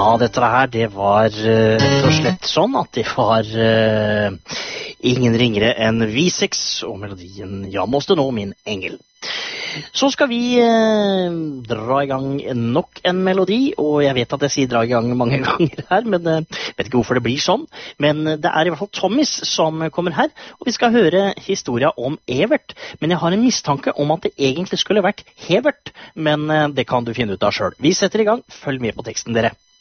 Ja, dette her, det var rett og slett sånn at det var ingen ringere enn V6 og melodien «Ja, måste nå, min engel». Så skal vi dra i gang nok en melodi, og jeg vet at jeg sier dra i gang mange ganger her, men jeg vet ikke hvorfor det blir sånn. Men det er i hvert fall Tommys som kommer her, og vi skal høre historia om Evert. Men jeg har en mistanke om at det egentlig skulle vært Hevert, men det kan du finne ut av selv. Vi setter i gang, følg med på teksten dere.